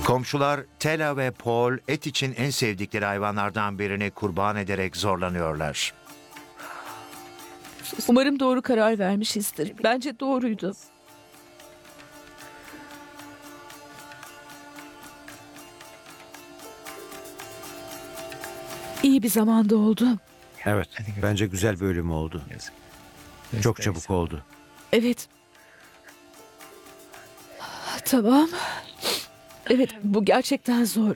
Komşular Tela ve Paul et için en sevdikleri hayvanlardan birini kurban ederek zorlanıyorlar. Umarım doğru karar vermişizdir. Bence doğruydu. İyi bir zamanda oldu. Evet, bence güzel bir ölüm oldu. Çok çabuk oldu. Evet. Tamam. Evet, bu gerçekten zor.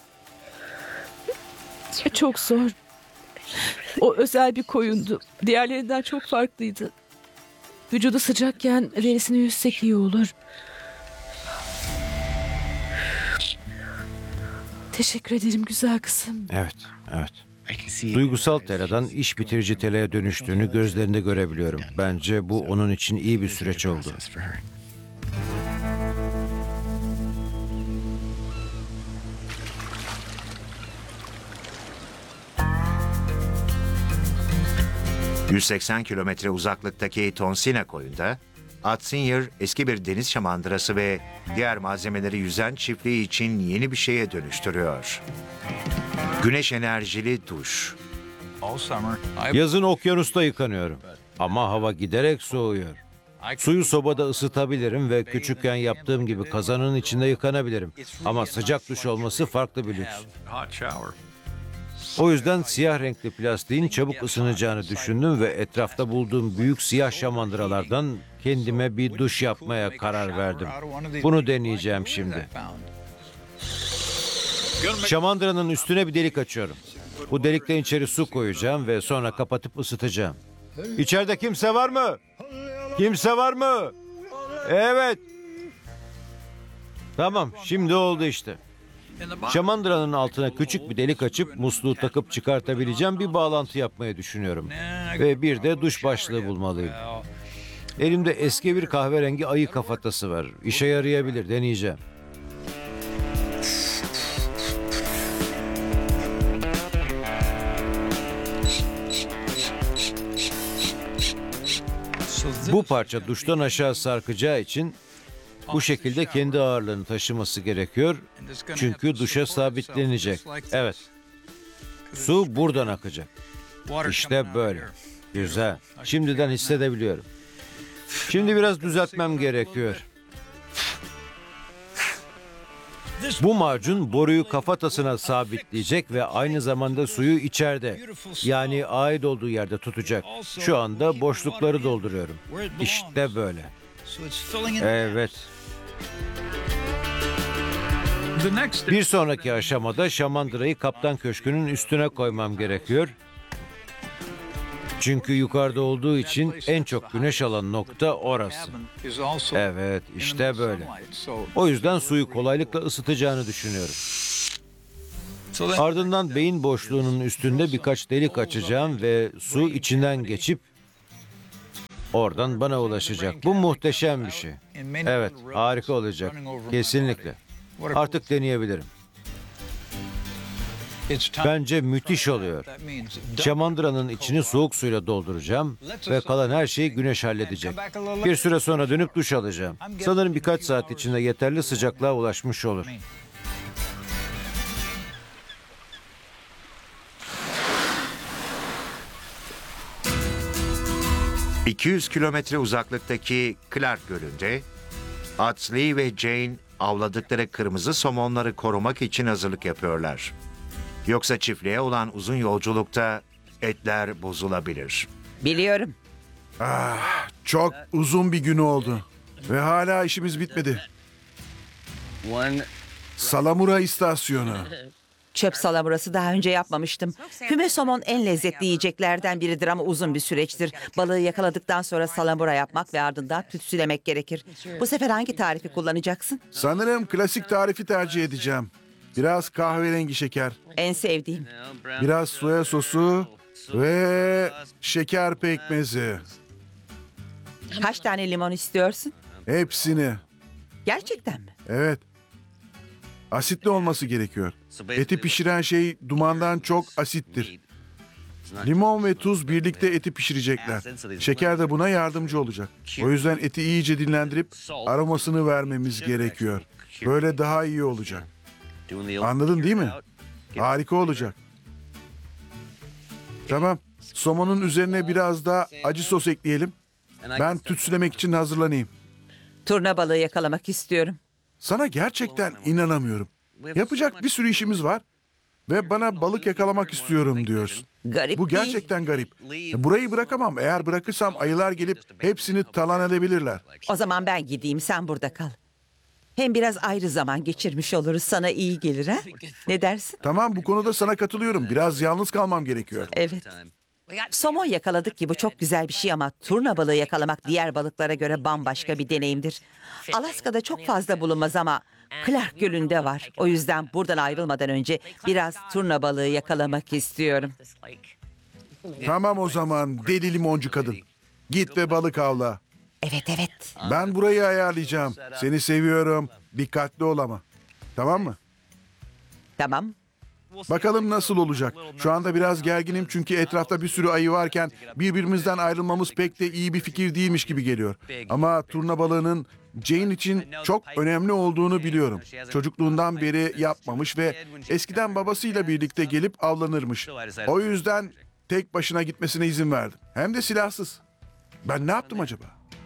Çok zor. O özel bir koyundu. Diğerlerinden çok farklıydı. Vücudu sıcakken verisini yüzsek iyi olur. Teşekkür ederim güzel kızım. Evet, evet. Duygusal Tela'dan iş bitirici Tela'ya dönüştüğünü gözlerinde görebiliyorum. Bence bu onun için iyi bir süreç oldu. ...180 kilometre uzaklıktaki Tonsina koyunda... Atsinyer eski bir deniz şamandırası ve diğer malzemeleri yüzen çiftliği için yeni bir şeye dönüştürüyor. Güneş enerjili duş. Yazın okyanusta yıkanıyorum. Ama hava giderek soğuyor. Suyu sobada ısıtabilirim ve küçükken yaptığım gibi kazanın içinde yıkanabilirim. Ama sıcak duş olması farklı bir lüks. O yüzden siyah renkli plastiğin çabuk ısınacağını düşündüm ve etrafta bulduğum büyük siyah şamandıralardan kendime bir duş yapmaya karar verdim. Bunu deneyeceğim şimdi. Şamandıranın üstüne bir delik açıyorum. Bu delikten içeri su koyacağım ve sonra kapatıp ısıtacağım. İçeride kimse var mı? Kimse var mı? Evet. Tamam, şimdi oldu işte. Şamandıranın altına küçük bir delik açıp musluğu takıp çıkartabileceğim bir bağlantı yapmayı düşünüyorum. Ve bir de duş başlığı bulmalıyım. Elimde eski bir kahverengi ayı kafatası var. İşe yarayabilir, deneyeceğim. Bu parça duştan aşağı sarkacağı için bu şekilde kendi ağırlığını taşıması gerekiyor. Çünkü duşa sabitlenecek. Evet. Su buradan akacak. İşte böyle. Güzel. Şimdiden hissedebiliyorum. Şimdi biraz düzeltmem gerekiyor. Bu macun boruyu kafatasına sabitleyecek ve aynı zamanda suyu içeride, yani ait olduğu yerde tutacak. Şu anda boşlukları dolduruyorum. İşte böyle. Evet. Bir sonraki aşamada şamandırayı Kaptan Köşkü'nün üstüne koymam gerekiyor. Çünkü yukarıda olduğu için en çok güneş alan nokta orası. Evet, işte böyle. O yüzden suyu kolaylıkla ısıtacağını düşünüyorum. Ardından beyin boşluğunun üstünde birkaç delik açacağım ve su içinden geçip oradan bana ulaşacak. Bu muhteşem bir şey. Evet, harika olacak. Kesinlikle. Artık deneyebilirim. Bence müthiş oluyor. Şamandıranın içini soğuk suyla dolduracağım ve kalan her şeyi güneş halledecek. Bir süre sonra dönüp duş alacağım. Sanırım birkaç saat içinde yeterli sıcaklığa ulaşmış olur. ...200 kilometre uzaklıktaki Clark Gölü'nde... ...Atsley ve Jane avladıkları kırmızı somonları korumak için hazırlık yapıyorlar. Yoksa çiftliğe olan uzun yolculukta etler bozulabilir. Biliyorum. Çok uzun bir gün oldu. Ve hala işimiz bitmedi. Salamura istasyonu. Çöp salamurası daha önce yapmamıştım. Füme somon en lezzetli yiyeceklerden biridir ama uzun bir süreçtir. Balığı yakaladıktan sonra salamura yapmak ve ardından tütsülemek gerekir. Bu sefer hangi tarifi kullanacaksın? Sanırım klasik tarifi tercih edeceğim. Biraz kahverengi şeker, En sevdiğim. biraz soya sosu ve şeker pekmezi. Kaç tane limon istiyorsun? Hepsini. Gerçekten mi? Evet. Asitli olması gerekiyor. Eti pişiren şey dumandan çok asittir. Limon ve tuz birlikte eti pişirecekler. Şeker de buna yardımcı olacak. O yüzden eti iyice dinlendirip aromasını vermemiz gerekiyor. Böyle daha iyi olacak. Anladın değil mi? Harika olacak. Tamam. Somonun üzerine biraz da acı sos ekleyelim. Ben tütsülemek için hazırlanayım. Turna balığı yakalamak istiyorum. Sana gerçekten inanamıyorum. Yapacak bir sürü işimiz var. Ve bana balık yakalamak istiyorum diyorsun. Garip Bu değil. gerçekten garip. Burayı bırakamam. Eğer bırakırsam ayılar gelip hepsini talan edebilirler. O zaman ben gideyim, sen burada kal. Hem biraz ayrı zaman geçirmiş oluruz, sana iyi gelir ha? Ne dersin? Tamam, bu konuda sana katılıyorum. Biraz yalnız kalmam gerekiyor. Evet. Somon yakaladık ki bu çok güzel bir şey ama turna balığı yakalamak diğer balıklara göre bambaşka bir deneyimdir. Alaska'da çok fazla bulunmaz ama Clark Gölü'nde var. O yüzden buradan ayrılmadan önce biraz turna balığı yakalamak istiyorum. Tamam o zaman deli limoncu kadın. Git ve balık avla. Evet. Ben burayı ayarlayacağım. Seni seviyorum. Dikkatli ol ama. Tamam mı? Tamam. Bakalım nasıl olacak. Şu anda biraz gerginim çünkü etrafta bir sürü ayı varken birbirimizden ayrılmamız pek de iyi bir fikir değilmiş gibi geliyor. Ama turna balığının Jane için çok önemli olduğunu biliyorum. Çocukluğundan beri yapmamış ve eskiden babasıyla birlikte gelip avlanırmış. O yüzden tek başına gitmesine izin verdim. Hem de silahsız. Ben ne yaptım acaba?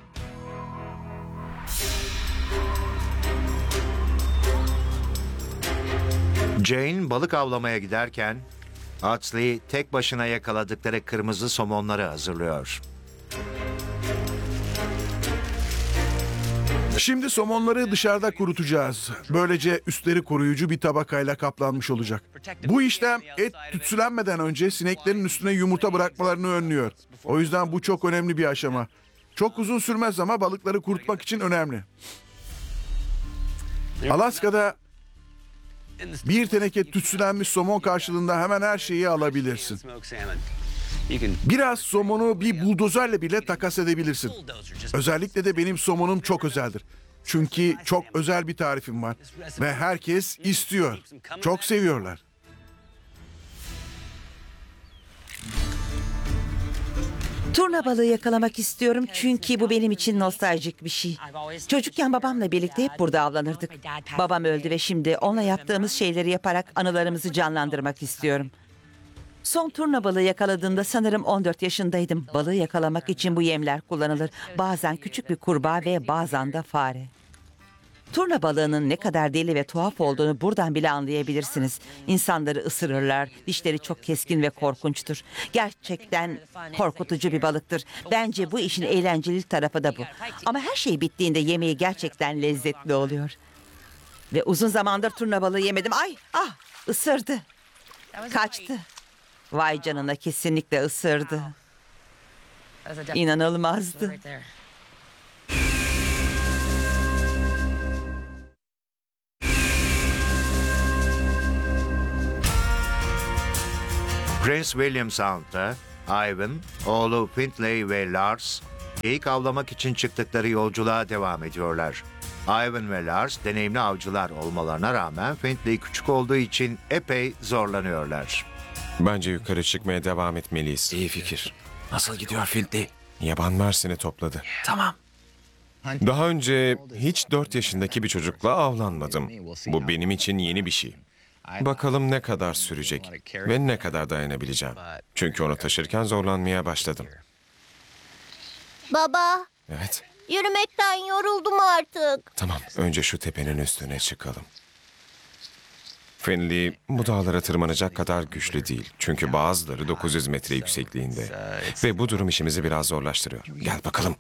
Jane balık avlamaya giderken Atsley tek başına yakaladıkları kırmızı somonları hazırlıyor. Şimdi somonları dışarıda kurutacağız. Böylece üstleri koruyucu bir tabakayla kaplanmış olacak. Bu işlem et tütsülenmeden önce sineklerin üstüne yumurta bırakmalarını önlüyor. O yüzden bu çok önemli bir aşama. Çok uzun sürmez ama balıkları kurutmak için önemli. Alaska'da bir teneke tütsülenmiş somon karşılığında hemen her şeyi alabilirsin. Biraz somonu bir buldozerle bile takas edebilirsin. Özellikle de benim somonum çok özeldir. Çünkü çok özel bir tarifim var. Ve herkes istiyor. Çok seviyorlar. Turna balığı yakalamak istiyorum çünkü bu benim için nostaljik bir şey. Çocukken babamla birlikte hep burada avlanırdık. Babam öldü ve şimdi onunla yaptığımız şeyleri yaparak anılarımızı canlandırmak istiyorum. Son turna balığı yakaladığımda sanırım 14 yaşındaydım. Balığı yakalamak için bu yemler kullanılır. Bazen küçük bir kurbağa ve bazen de fare. Turna balığının ne kadar deli ve tuhaf olduğunu buradan bile anlayabilirsiniz. İnsanları ısırırlar, dişleri çok keskin ve korkunçtur. Gerçekten korkutucu bir balıktır. Bence bu işin eğlenceli tarafı da bu. Ama her şey bittiğinde yemeği gerçekten lezzetli oluyor. Ve uzun zamandır turna balığı yemedim. Ay, ısırdı. Kaçtı. Vay canına, kesinlikle ısırdı. İnanılmazdı. Prince William Sound'da Ivan, oğlu Findlay ve Lars geyik avlamak için çıktıkları yolculuğa devam ediyorlar. Ivan ve Lars deneyimli avcılar olmalarına rağmen Findlay küçük olduğu için epey zorlanıyorlar. Bence yukarı çıkmaya devam etmeliyiz. İyi fikir. Nasıl gidiyor Findlay? Yaban mersini topladı. Tamam. Daha önce hiç 4 yaşındaki bir çocukla avlanmadım. Bu benim için yeni bir şey. Bakalım ne kadar sürecek ve ne kadar dayanabileceğim. Çünkü onu taşırken zorlanmaya başladım. Baba, Evet, yürümekten yoruldum artık. tamam. Önce şu tepenin üstüne çıkalım. Finley bu dağlara tırmanacak kadar güçlü değil. Çünkü bazıları 900 metre yüksekliğinde. Ve bu durum işimizi biraz zorlaştırıyor. Gel bakalım.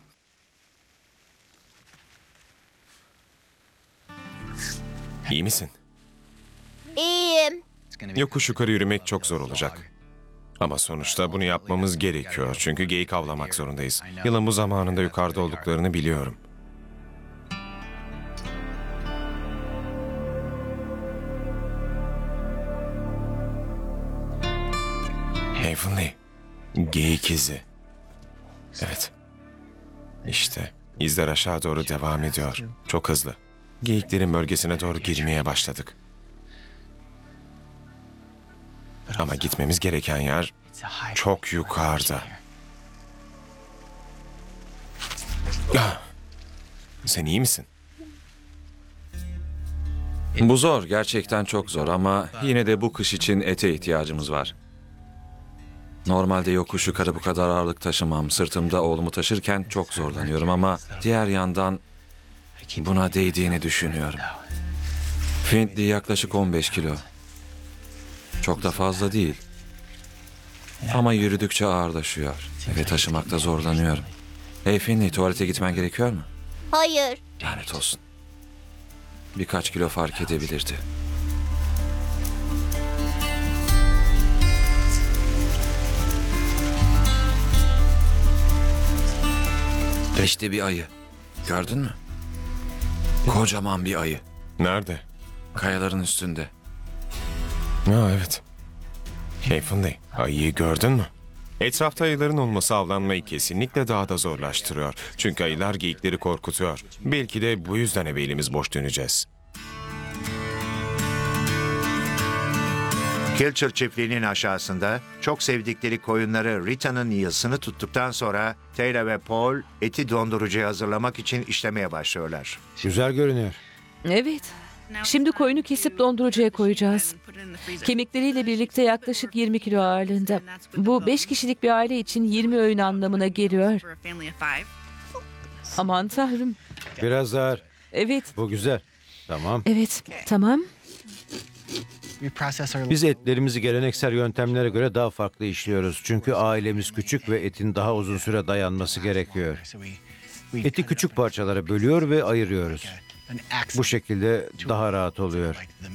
İyi misin? İyiyim. Yokuş yukarı yürümek çok zor olacak. Ama sonuçta bunu yapmamız gerekiyor. Çünkü geyik avlamak zorundayız. Yılın bu zamanında yukarıda olduklarını biliyorum. Hey Finley, geyik izi. Evet. İşte izler aşağı doğru devam ediyor. Çok hızlı. Geyiklerin bölgesine doğru girmeye başladık. Ama gitmemiz gereken yer çok yukarıda. Sen iyi misin? Bu zor, gerçekten çok zor ama yine de bu kış için ete ihtiyacımız var. Normalde yokuş yukarı bu kadar ağırlık taşımam. Sırtımda oğlumu taşırken çok zorlanıyorum ama diğer yandan buna değdiğini düşünüyorum. Findley yaklaşık 15 kilo. Çok da fazla değil. Ama yürüdükçe ağırlaşıyor ve taşımakta zorlanıyorum. Hey Findley, tuvalete gitmen gerekiyor mu? Hayır. Lanet olsun. Birkaç kilo fark edebilirdi. İşte bir ayı. Gördün mü? Kocaman bir ayı. Nerede? Kayaların üstünde. Evet. Hey Finley, ayıyı gördün mü? Etrafta ayıların olması avlanmayı kesinlikle daha da zorlaştırıyor. Çünkü ayılar geyikleri korkutuyor. Belki de bu yüzden eve elimiz boş döneceğiz. Kilcher çiftliğinin aşağısında çok sevdikleri koyunları Rita'nın yasını tuttuktan sonra Taylor ve Paul eti dondurucuya hazırlamak için işlemeye başlıyorlar. Güzel görünüyor. Evet. Şimdi koyunu kesip dondurucuya koyacağız. Kemikleriyle birlikte yaklaşık 20 kilo ağırlığında. Bu 5 kişilik bir aile için 20 öğün anlamına geliyor. Aman tanrım. Biraz ağır. Evet, Bu güzel. Tamam. evet. Tamam. Biz etlerimizi geleneksel yöntemlere göre daha farklı işliyoruz. Çünkü ailemiz küçük ve etin daha uzun süre dayanması gerekiyor. Eti küçük parçalara bölüyor ve ayırıyoruz. Bu şekilde daha rahat oluyor.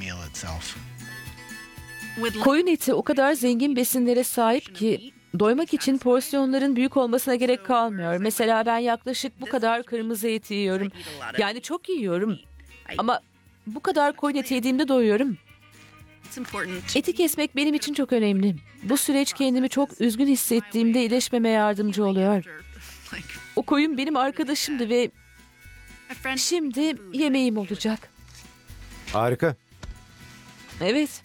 Koyun eti o kadar zengin besinlere sahip ki doymak için porsiyonların büyük olmasına gerek kalmıyor. Mesela ben yaklaşık bu kadar kırmızı eti yiyorum. Yani çok yiyorum. Ama bu kadar koyun eti yediğimde doyuyorum. Eti kesmek benim için çok önemli. Bu süreç kendimi çok üzgün hissettiğimde iyileşmeme yardımcı oluyor. O koyun benim arkadaşımdı ve şimdi yemeğim olacak. Harika. Evet.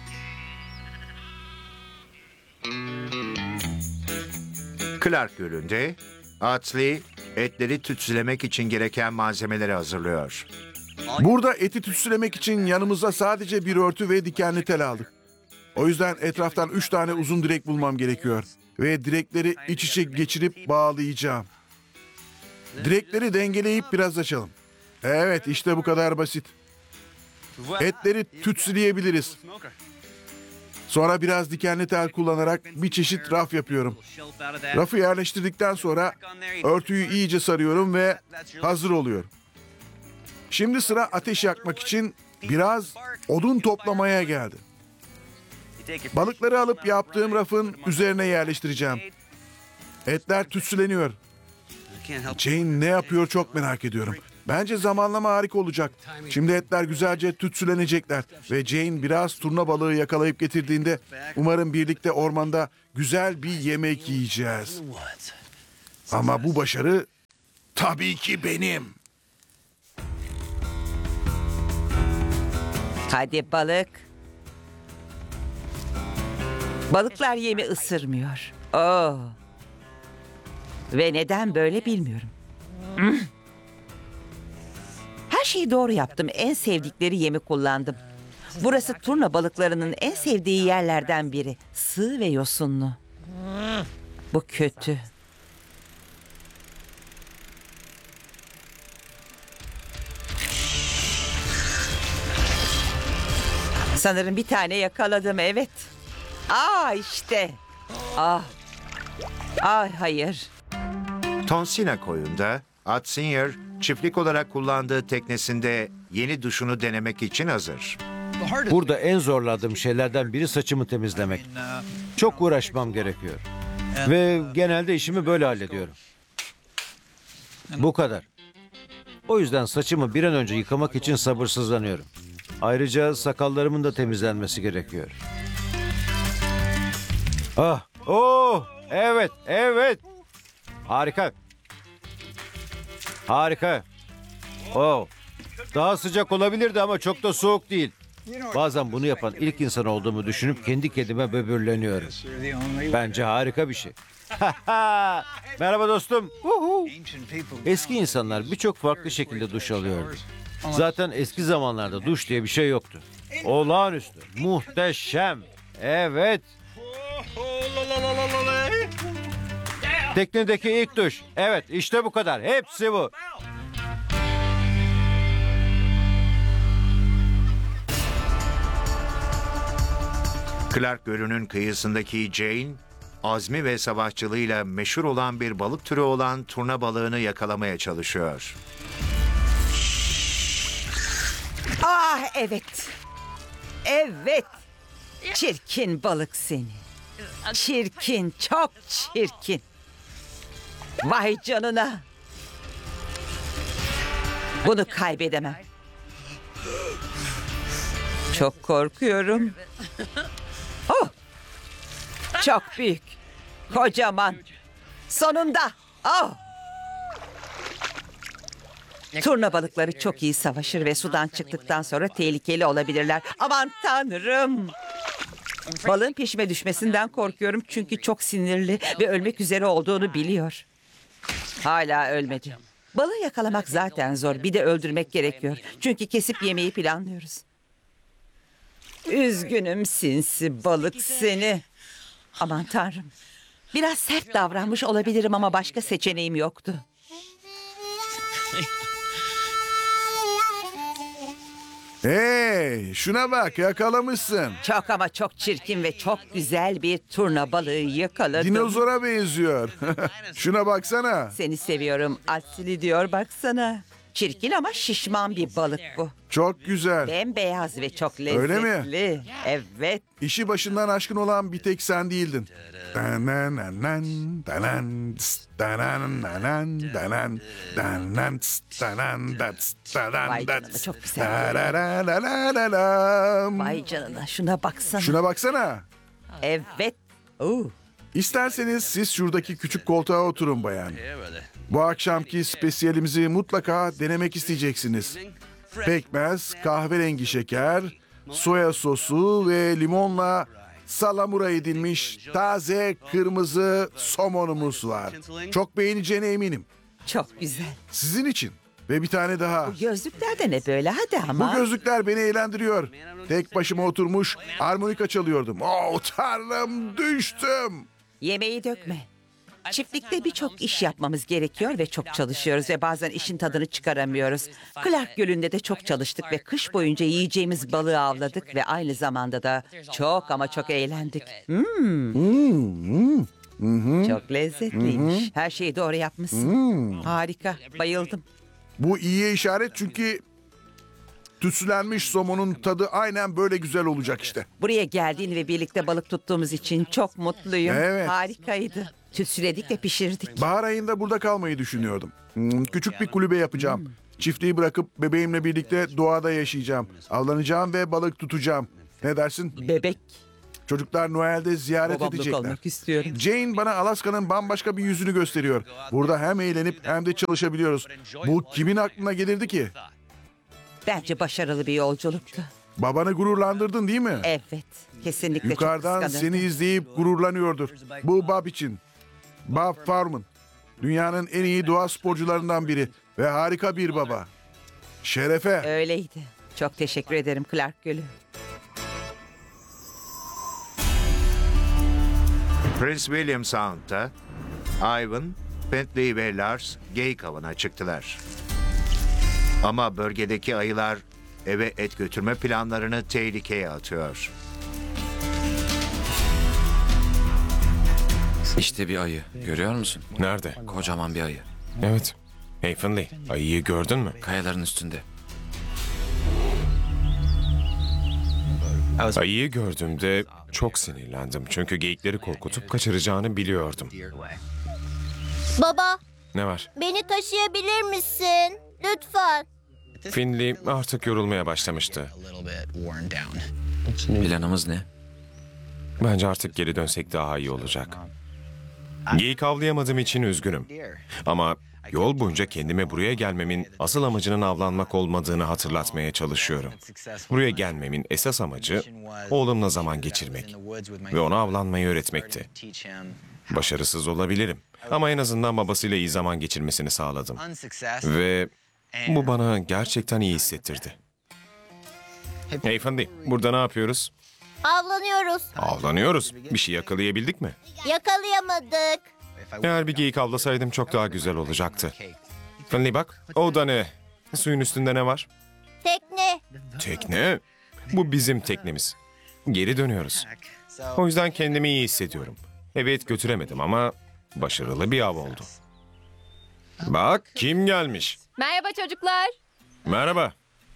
Clark Gölü'nde Atsley etleri tütsülemek için gereken malzemeleri hazırlıyor. Burada eti tütsülemek için yanımıza sadece bir örtü ve dikenli tel aldık. O yüzden etraftan 3 tane uzun direk bulmam gerekiyor. Ve direkleri iç içe geçirip bağlayacağım. Direkleri dengeleyip biraz açalım. Evet, işte bu kadar basit. Etleri tütsüleyebiliriz. Sonra biraz dikenli tel kullanarak bir çeşit raf yapıyorum. Rafı yerleştirdikten sonra örtüyü iyice sarıyorum ve hazır oluyor. Şimdi sıra ateş yakmak için biraz odun toplamaya geldi. Balıkları alıp yaptığım rafın üzerine yerleştireceğim. Etler tütsüleniyor. Jane ne yapıyor çok merak ediyorum. Bence zamanlama harika olacak. Şimdi etler güzelce tütsülenecekler. Ve Jane biraz turna balığı yakalayıp getirdiğinde umarım birlikte ormanda güzel bir yemek yiyeceğiz. Ama bu başarı tabii ki benim. Hadi balık. Balıklar yemi ısırmıyor. Oh. Ve neden böyle bilmiyorum. Her şeyi doğru yaptım. En sevdikleri yemi kullandım. Burası turna balıklarının en sevdiği yerlerden biri. Sığ ve yosunlu. Bu kötü. Sanırım bir tane yakaladım, evet. İşte. Hayır. Tonsina koyunda Atsinger çiftlik olarak kullandığı teknesinde yeni duşunu denemek için hazır. Burada en zorladığım şeylerden biri saçımı temizlemek. Çok uğraşmam gerekiyor. Ve genelde işimi böyle hallediyorum. Bu kadar. O yüzden saçımı bir an önce yıkamak için sabırsızlanıyorum. Ayrıca sakallarımın da temizlenmesi gerekiyor. Evet. Harika. Daha sıcak olabilirdi ama çok da soğuk değil. Bazen bunu yapan ilk insan olduğumu düşünüp kendi kendime böbürleniyorum. Bence harika bir şey. Merhaba dostum. Eski insanlar birçok farklı şekilde duş alıyordu. Zaten eski zamanlarda duş diye bir şey yoktu. Olağanüstü, muhteşem. Evet. Teknedeki ilk duş. Evet, işte bu kadar. Hepsi bu. Clark Gölü'nün kıyısındaki Jane, azmi ve savaşçılığıyla meşhur olan bir balık türü olan turna balığını yakalamaya çalışıyor. Ah evet. Evet. Çirkin balık seni. Çirkin, çok çirkin. Vay canına. Bunu kaybedemem. Çok korkuyorum. Oh! Çok büyük. Kocaman. Sonunda. Oh! Turna balıkları çok iyi savaşır ve sudan çıktıktan sonra tehlikeli olabilirler. Aman tanrım. Balığın peşime düşmesinden korkuyorum çünkü çok sinirli ve ölmek üzere olduğunu biliyor. Hala ölmedi. Balığı yakalamak zaten zor. Bir de öldürmek gerekiyor. Çünkü kesip yemeyi planlıyoruz. Üzgünüm sinsi balık seni. Aman tanrım. Biraz sert davranmış olabilirim ama başka seçeneğim yoktu. Hey, şuna bak, yakalamışsın. Çok ama çok çirkin ve çok güzel bir turna balığı yakaladım. Dinozora benziyor. Şuna baksana. Seni seviyorum Asli diyor baksana. Çirkin ama şişman bir balık bu. Çok güzel. Bembeyaz ve çok lezzetli. Öyle mi? Evet. İşi başından aşkın olan bir tek sen değildin. Danananan, danan, ts, danananan, danan, danan, ts, danan, da, ts, danan, Vay da, canına, ts, çok güzel. darararararam. Vay canına şuna baksana. Şuna baksana. Evet. Oo. İsterseniz siz şuradaki küçük koltuğa oturun bayan. Bu akşamki spesiyelimizi mutlaka denemek isteyeceksiniz. Pekmez, kahverengi şeker, soya sosu ve limonla salamura edilmiş taze kırmızı somonumuz var. Çok beğeneceğine eminim. Çok güzel. Sizin için. Ve bir tane daha. Bu gözlükler de ne böyle hadi ama. Bu gözlükler beni eğlendiriyor. Tek başıma oturmuş armonika çalıyordum. Oh tanrım düştüm. Yemeği dökme. Çiftlikte birçok iş yapmamız gerekiyor ve çok çalışıyoruz ve bazen işin tadını çıkaramıyoruz. Clark Gölü'nde de çok çalıştık ve kış boyunca yiyeceğimiz balığı avladık ve aynı zamanda da çok ama çok eğlendik. Çok lezzetliymiş. Her şeyi doğru yapmışsın. Harika, bayıldım. Bu iyiye işaret çünkü tütsülenmiş somonun tadı aynen böyle güzel olacak işte. Buraya geldiğin ve birlikte balık tuttuğumuz için çok mutluyum. Evet. Harikaydı. Tütsüledik ve pişirdik. Bahar ayında burada kalmayı düşünüyordum. Küçük bir kulübe yapacağım. Çiftliği bırakıp bebeğimle birlikte doğada yaşayacağım. Avlanacağım ve balık tutacağım. Ne dersin? Bebek. Çocuklar Noel'de ziyaret Babamla edecekler. kalmak istiyorum. Jane bana Alaska'nın bambaşka bir yüzünü gösteriyor. Burada hem eğlenip hem de çalışabiliyoruz. Bu kimin aklına gelirdi ki? Bence başarılı bir yolculuktu. Babanı gururlandırdın değil mi? Evet, kesinlikle Yukarıdan çok kıskanırdım. seni izleyip gururlanıyordur. Bu Bob için. Bob Farman. Dünyanın en iyi doğa sporcularından biri ve harika bir baba. Şerefe. Öyleydi. Çok teşekkür ederim Clark Gölü. Prince William Sound'da Ivan, Bentley ve Lars geyik avına çıktılar. Ama bölgedeki ayılar eve et götürme planlarını tehlikeye atıyor. İşte bir ayı. Görüyor musun? Nerede? Kocaman bir ayı. Evet. Hey Finley, ayıyı gördün mü? Kayaların üstünde. Ayıyı gördüğümde çok sinirlendim. Çünkü geyikleri korkutup kaçıracağını biliyordum. Baba, Ne var? beni taşıyabilir misin? Lütfen. Finley artık yorulmaya başlamıştı. Planımız ne? Bence artık geri dönsek daha iyi olacak. Geyik avlayamadığım için üzgünüm. Ama yol boyunca kendime buraya gelmemin asıl amacının avlanmak olmadığını hatırlatmaya çalışıyorum. Buraya gelmemin esas amacı oğlumla zaman geçirmek ve ona avlanmayı öğretmekti. Başarısız olabilirim ama en azından babasıyla iyi zaman geçirmesini sağladım. Ve Bu bana gerçekten iyi hissettirdi. Hey Fandi, burada ne yapıyoruz? Avlanıyoruz. Avlanıyoruz. Bir şey yakalayabildik mi? Yakalayamadık. Eğer bir geyik avlasaydım çok daha güzel olacaktı. Fandi bak, o da ne? Suyun üstünde ne var? Tekne. Tekne. Bu bizim teknemiz. Geri dönüyoruz. O yüzden kendimi iyi hissediyorum. Evet götüremedim ama başarılı bir av oldu. Bak kim gelmiş? Merhaba çocuklar. Merhaba.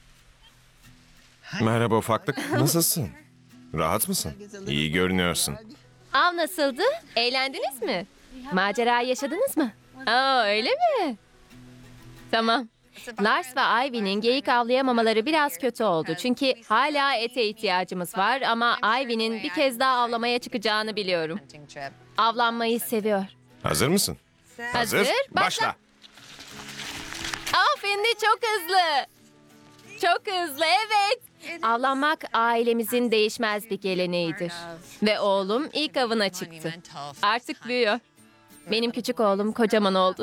Merhaba ufaklık. Nasılsın? Rahat mısın? İyi görünüyorsun. Av nasıldı? Eğlendiniz mi? Macera yaşadınız mı? Aa, öyle mi? Tamam. Lars ve Ivy'nin geyik avlayamamaları biraz kötü oldu. Çünkü hala ete ihtiyacımız var ama Ivy'nin bir kez daha avlamaya çıkacağını biliyorum. Avlanmayı seviyor. Hazır mısın? Hazır, başla. Fendi çok hızlı. Çok hızlı, evet. Avlanmak ailemizin değişmez bir geleneğidir. Ve oğlum ilk avına çıktı. Artık büyüyor. Benim küçük oğlum kocaman oldu.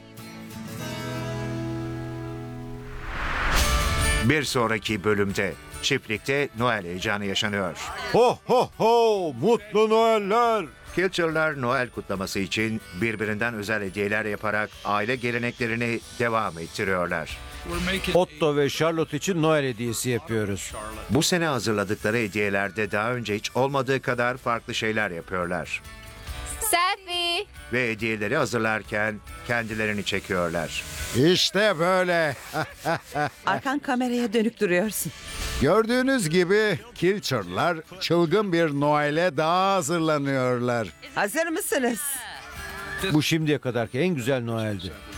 Bir sonraki bölümde çiftlikte Noel heyecanı yaşanıyor. Ho ho ho! Mutlu Noeller! Kilcher'lar Noel kutlaması için birbirinden özel hediyeler yaparak aile geleneklerini devam ettiriyorlar. Otto ve Charlotte için Noel hediyesi yapıyoruz. Bu sene hazırladıkları hediyelerde daha önce hiç olmadığı kadar farklı şeyler yapıyorlar. Selfie. Ve hediyeleri hazırlarken kendilerini çekiyorlar. İşte böyle. Arkan kameraya dönük duruyorsun. Gördüğünüz gibi Kilcher'lar çılgın bir Noel'e daha hazırlanıyorlar. Hazır mısınız? Bu şimdiye kadarki en güzel Noel'di.